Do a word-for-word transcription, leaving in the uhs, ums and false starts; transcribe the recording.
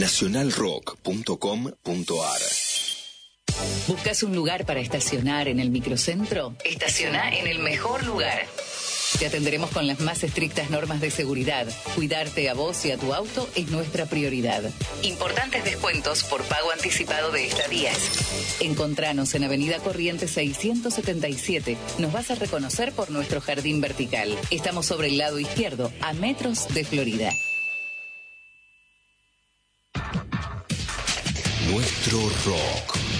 nacional rock punto com punto a r. ¿Buscas un lugar para estacionar en el microcentro? Estaciona en el mejor lugar. Te atenderemos con las más estrictas normas de seguridad. Cuidarte a vos y a tu auto es nuestra prioridad. Importantes descuentos por pago anticipado de estadías. Encontranos en Avenida Corrientes seiscientos setenta y siete. Nos vas a reconocer por nuestro jardín vertical. Estamos sobre el lado izquierdo, a metros de Florida. Nuestro rock.